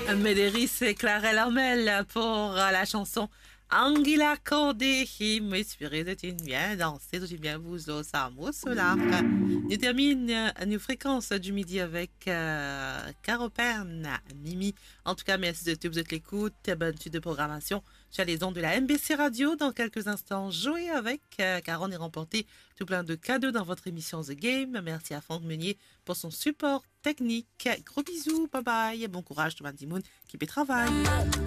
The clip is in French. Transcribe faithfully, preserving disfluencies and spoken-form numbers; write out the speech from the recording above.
Médéris et Clarel Armel pour la chanson Anguilla Cordé. Me inspiré de une bien danser, de bien vous au samo solar. Nous termine une fréquence du midi avec euh, Caro Perne, Mimi. En tout cas, merci de tout, vous êtes l'écoute. Bonne suite de programmation sur les ondes de la M B C Radio. Dans quelques instants, jouez avec, euh, car on est remporté tout plein de cadeaux dans votre émission The Game. Merci à Franck Meunier pour son support technique. Gros bisous, bye bye. Bon courage, tout le monde qui peut travailler.